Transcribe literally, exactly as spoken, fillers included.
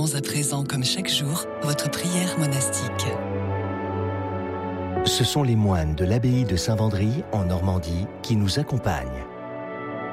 Célébrons à présent, comme chaque jour, votre prière monastique. Ce sont les moines de l'abbaye de Saint-Vendry, en Normandie, qui nous accompagnent.